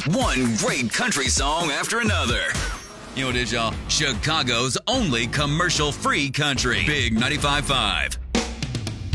One great country song after another. You know what it is, y'all? Chicago's only commercial-free country. Big 95.5.